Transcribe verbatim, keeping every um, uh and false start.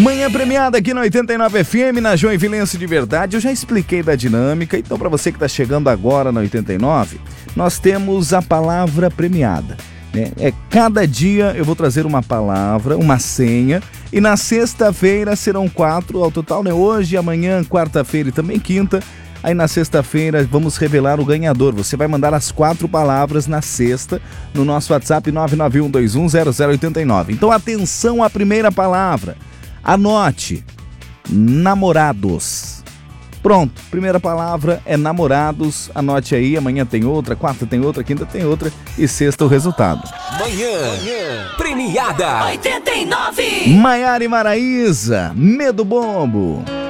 Manhã premiada aqui na oitenta e nove F M, na Joinvilense de Verdade. Eu já expliquei da dinâmica, então para você que está chegando agora na oitenta e nove, nós temos a palavra premiada, né? É cada dia eu vou trazer uma palavra, uma senha, e na sexta-feira serão quatro ao total, né? Hoje, amanhã, quarta-feira e também quinta. Aí na sexta-feira vamos revelar o ganhador. Você vai mandar as quatro palavras na sexta no nosso WhatsApp nove nove um dois um zero zero oito nove. Então atenção à primeira palavra. Anote, namorados. Pronto, primeira palavra é namorados. Anote aí, amanhã tem outra, quarta tem outra, quinta tem outra e sexta o resultado. Manhã, Manhã premiada oitenta e nove. Maiara e Maraísa, Medo Bobo.